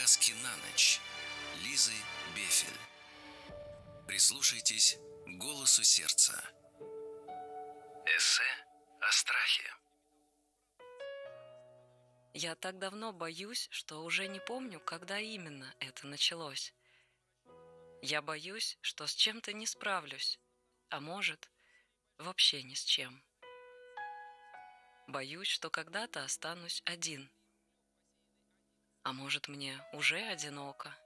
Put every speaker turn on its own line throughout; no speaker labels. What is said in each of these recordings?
Сказки на ночь Лизы Бефель. Прислушайтесь к голосу сердца. Эссе о страхе.
Я так давно боюсь, что уже не помню, когда именно это началось. Я боюсь, что с чем-то не справлюсь, а может, вообще ни с чем. Боюсь, что когда-то останусь один. А может, мне уже одиноко.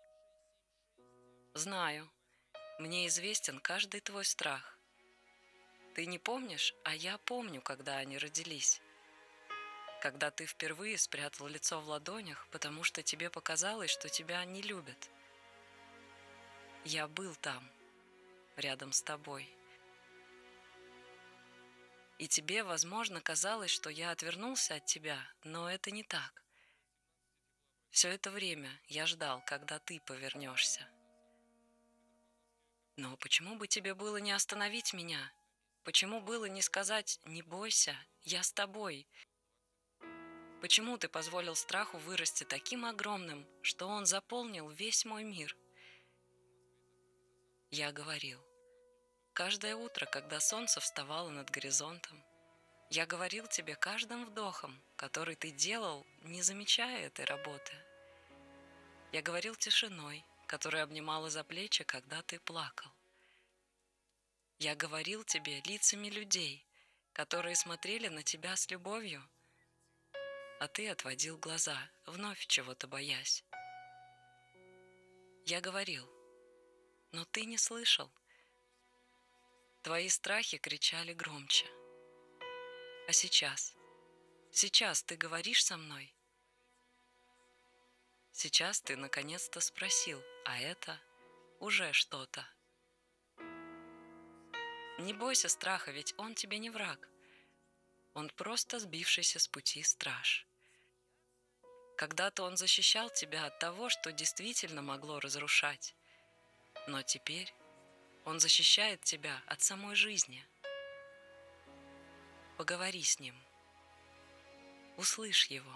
Знаю, мне известен каждый твой страх. Ты не помнишь, а я помню, когда они родились. Когда ты впервые спрятал лицо в ладонях, потому что тебе показалось, что тебя не любят. Я был там, рядом с тобой. И тебе, возможно, казалось, что я отвернулся от тебя, но это не так. Все это время я ждал, когда ты повернешься. Но почему бы тебе было не остановить меня? Почему было не сказать «не бойся, я с тобой»? Почему ты позволил страху вырасти таким огромным, что он заполнил весь мой мир? Я говорил. Каждое утро, когда солнце вставало над горизонтом, я говорил тебе каждым вдохом, который ты делал, не замечая этой работы. Я говорил тишиной, которая обнимала за плечи, когда ты плакал. Я говорил тебе лицами людей, которые смотрели на тебя с любовью, а ты отводил глаза, вновь чего-то боясь. Я говорил, но ты не слышал. Твои страхи кричали громче. А сейчас ты говоришь со мной? Сейчас ты наконец-то спросил, а это уже что-то. Не бойся страха, ведь он тебе не враг. Он просто сбившийся с пути страж. Когда-то он защищал тебя от того, что действительно могло разрушать. Но теперь он защищает тебя от самой жизни. Поговори с ним. Услышь его.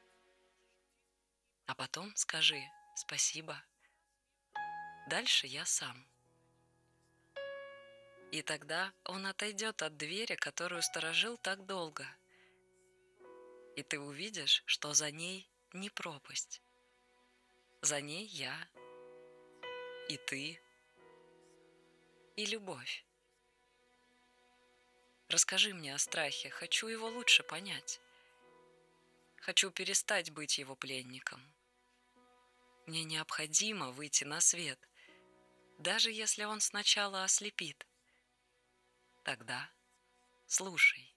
А потом скажи «спасибо». Дальше я сам. И тогда он отойдет от двери, которую сторожил так долго. И ты увидишь, что за ней не пропасть. За ней я, и ты, и любовь. Расскажи мне о страхе, хочу его лучше понять. Хочу перестать быть его пленником. Мне необходимо выйти на свет, даже если он сначала ослепит. Тогда слушай.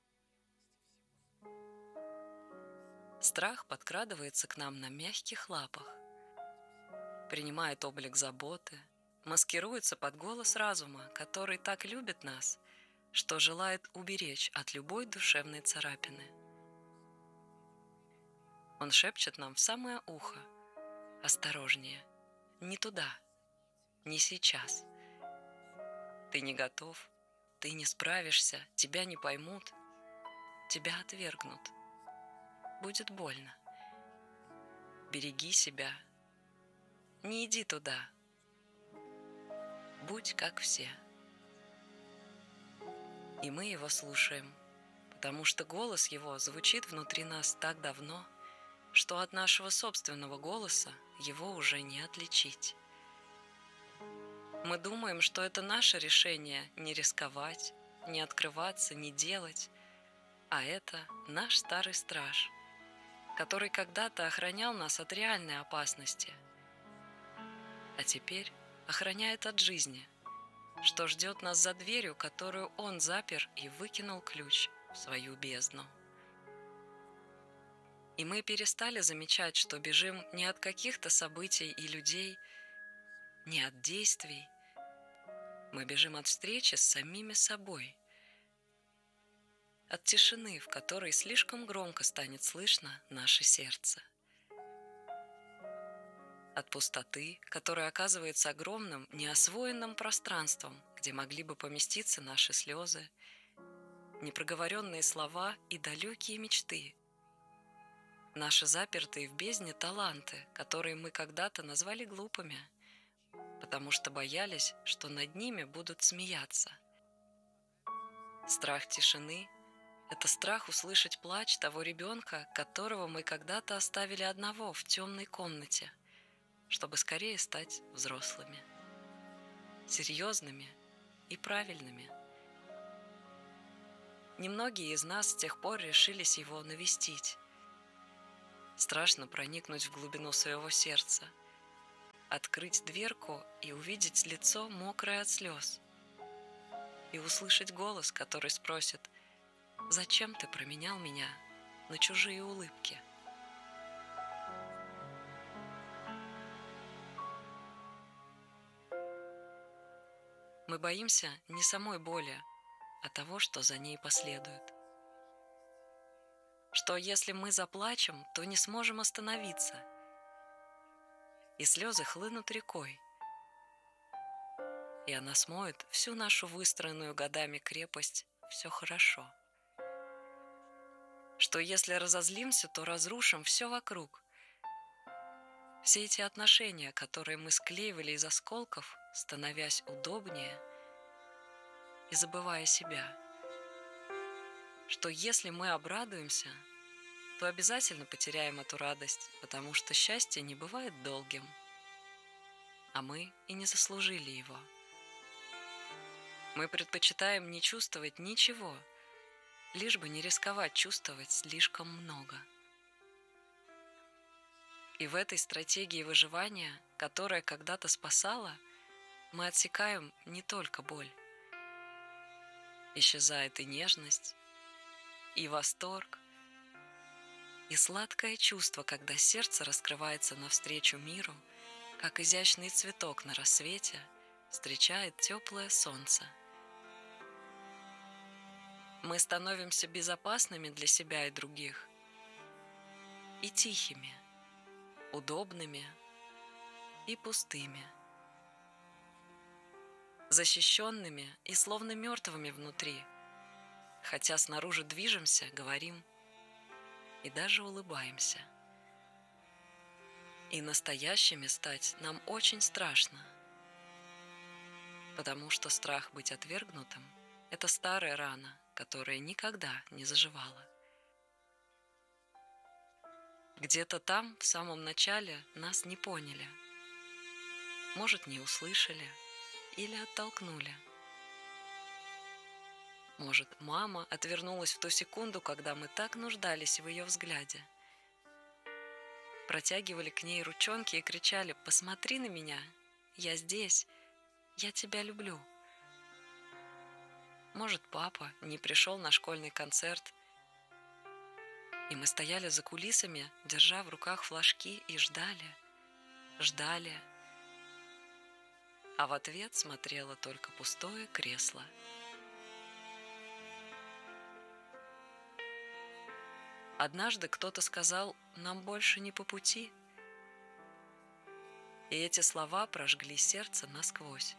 Страх подкрадывается к нам на мягких лапах, принимает облик заботы, маскируется под голос разума, который так любит нас, что желает уберечь от любой душевной царапины. Он шепчет нам в самое ухо: осторожнее, не туда, не сейчас. Ты не готов, ты не справишься, тебя не поймут, тебя отвергнут. Будет больно. Береги себя. Не иди туда. Будь как все. И мы его слушаем, потому что голос его звучит внутри нас так давно, что от нашего собственного голоса его уже не отличить. Мы думаем, что это наше решение не рисковать, не открываться, не делать, а это наш старый страж, который когда-то охранял нас от реальной опасности, а теперь охраняет от жизни, что ждет нас за дверью, которую он запер и выкинул ключ в свою бездну. И мы перестали замечать, что бежим не от каких-то событий и людей, не от действий. Мы бежим от встречи с самими собой, от тишины, в которой слишком громко станет слышно наше сердце, от пустоты, которая оказывается огромным, неосвоенным пространством, где могли бы поместиться наши слезы, непроговоренные слова и далекие мечты. Наши запертые в бездне таланты, которые мы когда-то назвали глупыми, потому что боялись, что над ними будут смеяться. Страх тишины – это страх услышать плач того ребенка, которого мы когда-то оставили одного в темной комнате, чтобы скорее стать взрослыми, серьезными и правильными. Немногие из нас с тех пор решились его навестить. Страшно проникнуть в глубину своего сердца, открыть дверку и увидеть лицо, мокрое от слез, и услышать голос, который спросит: «Зачем ты променял меня на чужие улыбки?» Мы боимся не самой боли, а того, что за ней последует. Что если мы заплачем, то не сможем остановиться, и слезы хлынут рекой, и она смоет всю нашу выстроенную годами крепость «все хорошо». Что если разозлимся, то разрушим все вокруг. Все эти отношения, которые мы склеивали из осколков, становясь удобнее и забывая себя. Что если мы обрадуемся, то обязательно потеряем эту радость, потому что счастье не бывает долгим, а мы и не заслужили его. Мы предпочитаем не чувствовать ничего, лишь бы не рисковать чувствовать слишком много. И в этой стратегии выживания, которая когда-то спасала, мы отсекаем не только боль. Исчезает и нежность, и восторг, и сладкое чувство, когда сердце раскрывается навстречу миру, как изящный цветок на рассвете встречает теплое солнце. Мы становимся безопасными для себя и других, и тихими, удобными и пустыми, защищенными и словно мертвыми внутри, хотя снаружи движемся, говорим и даже улыбаемся. И настоящими стать нам очень страшно, потому что страх быть отвергнутым – это старая рана, которая никогда не заживала. Где-то там, в самом начале, нас не поняли, может, не услышали или оттолкнули. Может, мама отвернулась в ту секунду, когда мы так нуждались в ее взгляде. Протягивали к ней ручонки и кричали: «Посмотри на меня, я здесь, я тебя люблю». Может, папа не пришел на школьный концерт, и мы стояли за кулисами, держа в руках флажки, и ждали, а в ответ смотрело только пустое кресло. Однажды кто-то сказал: «Нам больше не по пути». И эти слова прожгли сердце насквозь.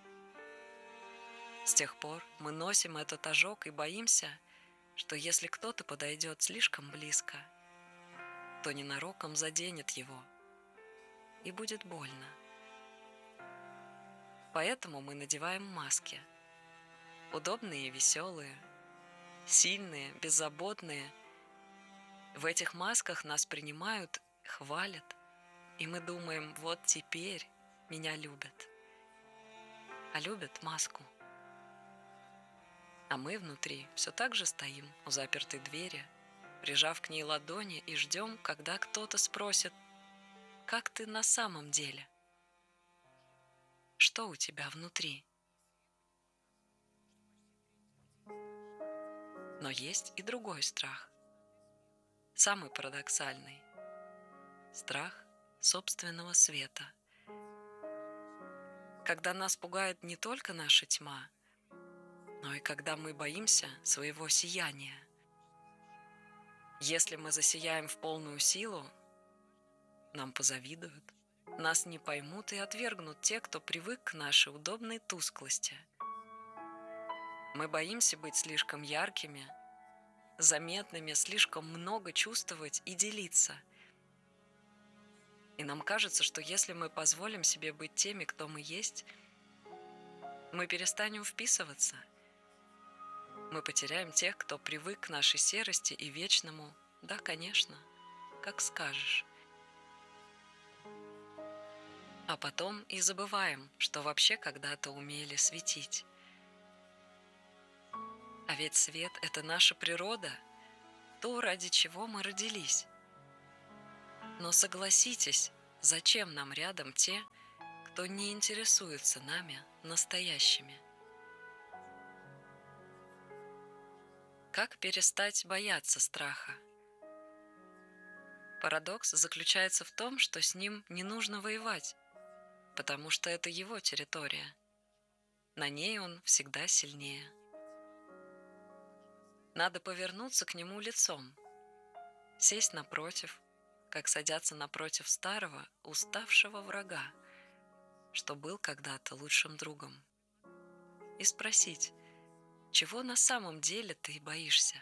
С тех пор мы носим этот ожог и боимся, что если кто-то подойдет слишком близко, то ненароком заденет его, и будет больно. Поэтому мы надеваем маски. Удобные и веселые, сильные, беззаботные. В этих масках нас принимают, хвалят, и мы думаем: вот теперь меня любят. А любят маску. А мы внутри все так же стоим у запертой двери, прижав к ней ладони, и ждем, когда кто-то спросит: «Как ты на самом деле? Что у тебя внутри?» Но есть и другой страх, самый парадоксальный – страх собственного света. Когда нас пугает не только наша тьма, но и когда мы боимся своего сияния. Если мы засияем в полную силу, нам позавидуют, нас не поймут и отвергнут те, кто привык к нашей удобной тусклости. Мы боимся быть слишком яркими заметными, слишком много чувствовать и делиться. И нам кажется, что если мы позволим себе быть теми, кто мы есть, мы перестанем вписываться. Мы потеряем тех, кто привык к нашей серости и вечному «да, конечно, как скажешь». А потом и забываем, что вообще когда-то умели светить. А ведь свет — это наша природа, то, ради чего мы родились. Но согласитесь, зачем нам рядом те, кто не интересуется нами настоящими? Как перестать бояться страха? Парадокс заключается в том, что с ним не нужно воевать, потому что это его территория. На ней он всегда сильнее. Надо повернуться к нему лицом, сесть напротив, как садятся напротив старого, уставшего врага, что был когда-то лучшим другом, и спросить, чего на самом деле ты боишься?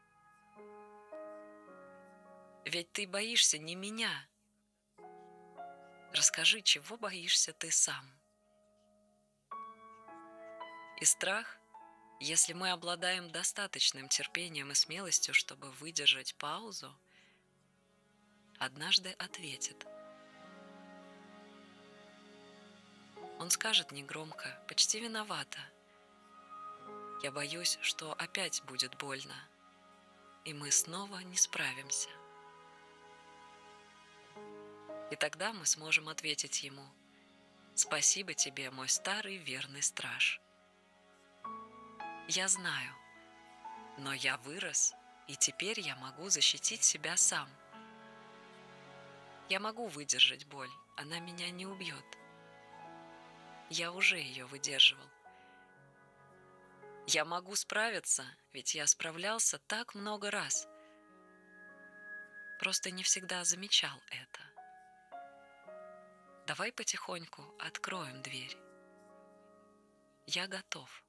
Ведь ты боишься не меня. Расскажи, чего боишься ты сам? И страх, если мы обладаем достаточным терпением и смелостью, чтобы выдержать паузу, однажды ответит. Он скажет негромко, почти виновато: «Я боюсь, что опять будет больно, и мы снова не справимся». И тогда мы сможем ответить ему: «Спасибо тебе, мой старый верный страж. Я знаю, но я вырос, и теперь я могу защитить себя сам. Я могу выдержать боль, она меня не убьет. Я уже ее выдерживал. Я могу справиться, ведь я справлялся так много раз. Просто не всегда замечал это. Давай потихоньку откроем дверь. Я готов».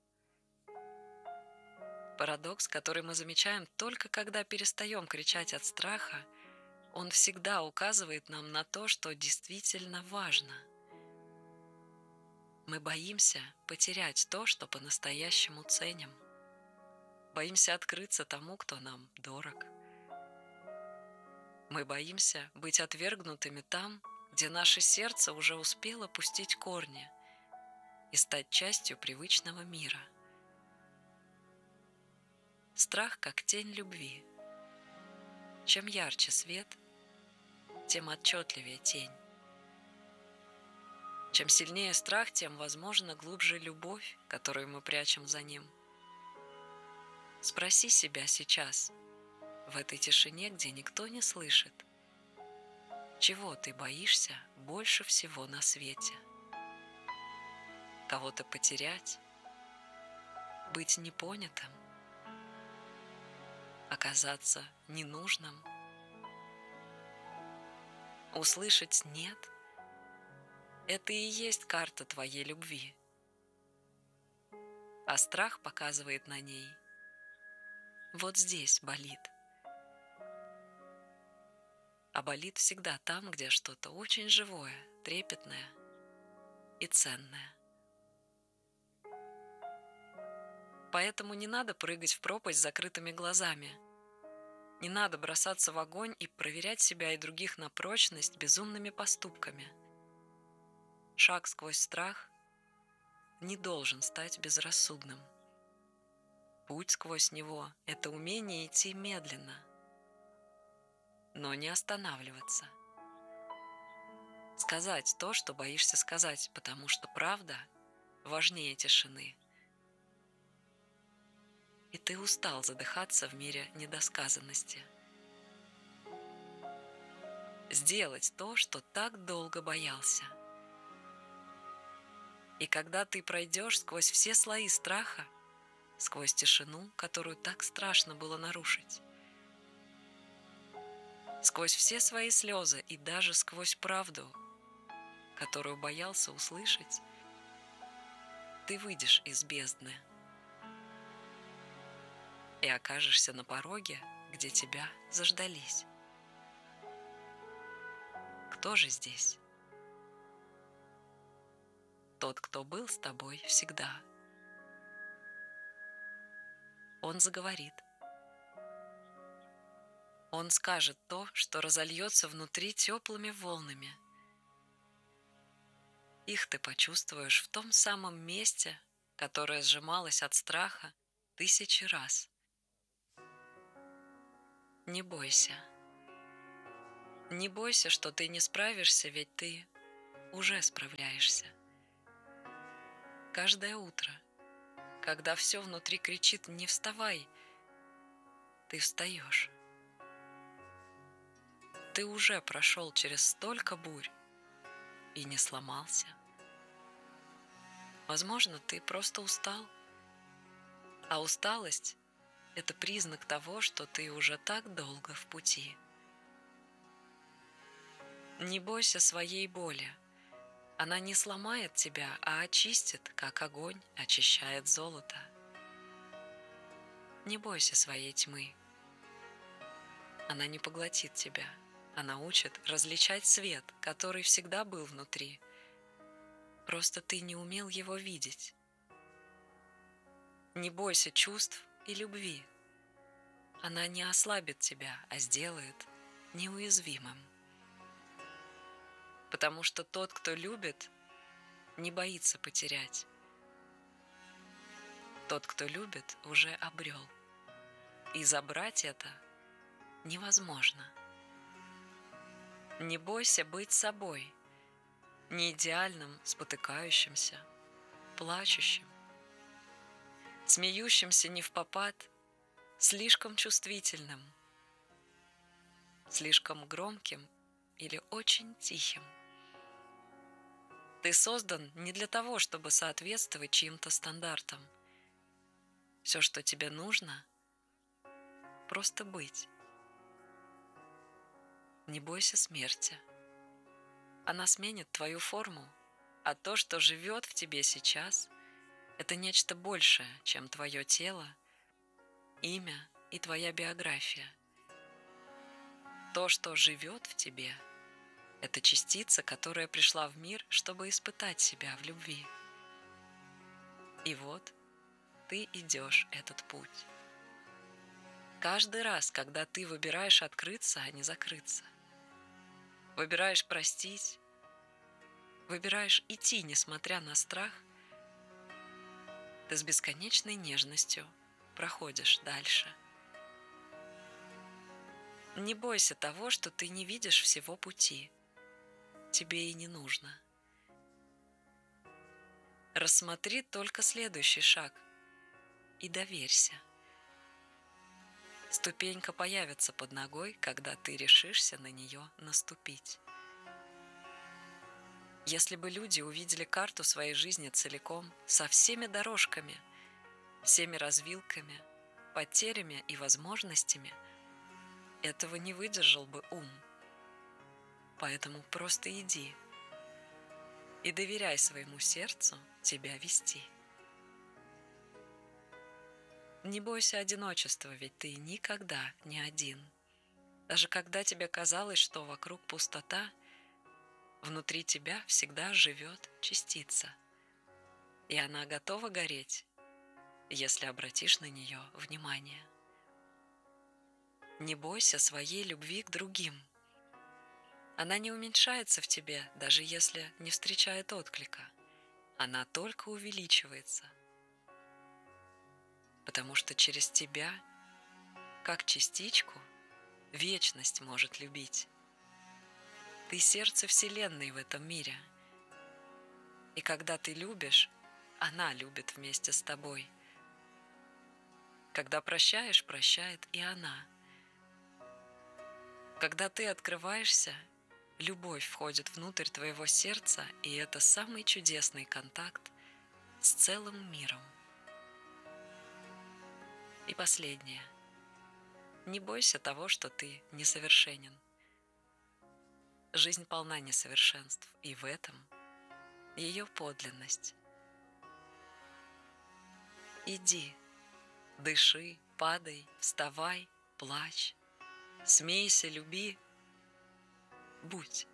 Парадокс, который мы замечаем только когда перестаем кричать от страха, он всегда указывает нам на то, что действительно важно. Мы боимся потерять то, что по-настоящему ценим. Боимся открыться тому, кто нам дорог. Мы боимся быть отвергнутыми там, где наше сердце уже успело пустить корни и стать частью привычного мира. Страх как тень любви. Чем ярче свет, тем отчетливее тень. Чем сильнее страх, тем, возможно, глубже любовь, которую мы прячем за ним. Спроси себя сейчас, в этой тишине, где никто не слышит, чего ты боишься больше всего на свете? Кого-то потерять? Быть непонятым? Оказаться ненужным? Услышать «нет»? Это и есть карта твоей любви. А страх показывает на ней: вот здесь болит. А болит всегда там, где что-то очень живое, трепетное и ценное. Поэтому не надо прыгать в пропасть с закрытыми глазами. Не надо бросаться в огонь и проверять себя и других на прочность безумными поступками. Шаг сквозь страх не должен стать безрассудным. Путь сквозь него — это умение идти медленно, но не останавливаться. Сказать то, что боишься сказать, потому что правда важнее тишины. И ты устал задыхаться в мире недосказанности. Сделать то, что так долго боялся. И когда ты пройдешь сквозь все слои страха, сквозь тишину, которую так страшно было нарушить, сквозь все свои слезы и даже сквозь правду, которую боялся услышать, ты выйдешь из бездны. и окажешься на пороге, где тебя заждались. Кто же здесь? Тот, кто был с тобой всегда. Он заговорит. Он скажет то, что разольется внутри теплыми волнами. Их ты почувствуешь в том самом месте, которое сжималось от страха 1000 раз. Не бойся. Не бойся, что ты не справишься, ведь ты уже справляешься. Каждое утро, когда все внутри кричит «не вставай», ты встаешь. Ты уже прошел через столько бурь и не сломался. Возможно, ты просто устал, а усталость – это признак того, что ты уже так долго в пути. Не бойся своей боли. Она не сломает тебя, а очистит, как огонь очищает золото. Не бойся своей тьмы. Она не поглотит тебя. Она учит различать свет, который всегда был внутри. Просто ты не умел его видеть. Не бойся чувств и любви. Она не ослабит тебя, а сделает неуязвимым. Потому что тот, кто любит, не боится потерять. Тот, кто любит, уже обрел. И забрать это невозможно. Не бойся быть собой, не идеальным, спотыкающимся, плачущим, смеющимся невпопад, слишком чувствительным, слишком громким или очень тихим. Ты создан не для того, чтобы соответствовать чьим-то стандартам. Все, что тебе нужно, просто быть. Не бойся смерти. Она сменит твою форму, а то, что живет в тебе сейчас, это нечто большее, чем твое тело, имя и твоя биография. То, что живет в тебе, это частица, которая пришла в мир, чтобы испытать себя в любви. И вот ты идешь этот путь. Каждый раз, когда ты выбираешь открыться, а не закрыться, выбираешь простить, выбираешь идти, несмотря на страх, ты с бесконечной нежностью проходишь дальше. Не бойся того, что ты не видишь всего пути. Тебе и не нужно. Рассмотри только следующий шаг и доверься. Ступенька появится под ногой, когда ты решишься на нее наступить. Если бы люди увидели карту своей жизни целиком, со всеми дорожками, всеми развилками, потерями и возможностями, этого не выдержал бы ум. Поэтому просто иди и доверяй своему сердцу тебя вести. Не бойся одиночества, ведь ты никогда не один. Даже когда тебе казалось, что вокруг пустота, внутри тебя всегда живет частица, и она готова гореть, если обратишь на нее внимание. Не бойся своей любви к другим. Она не уменьшается в тебе, даже если не встречает отклика. Она только увеличивается. Потому что через тебя, как частичку, вечность может любить. Ты сердце Вселенной в этом мире. И когда ты любишь, она любит вместе с тобой. Когда прощаешь, прощает и она. Когда ты открываешься, любовь входит внутрь твоего сердца, и это самый чудесный контакт с целым миром. И последнее. Не бойся того, что ты несовершенен. Жизнь полна несовершенств, и в этом ее подлинность. Иди, Дыши, падай, вставай, плачь, смейся, люби. Будь.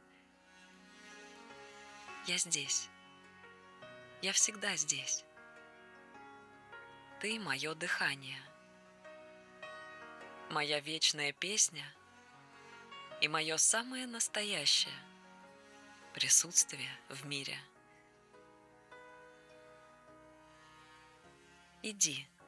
Я здесь. Я всегда здесь. Ты — мое дыхание, моя вечная песня и мое самое настоящее присутствие в мире. Иди.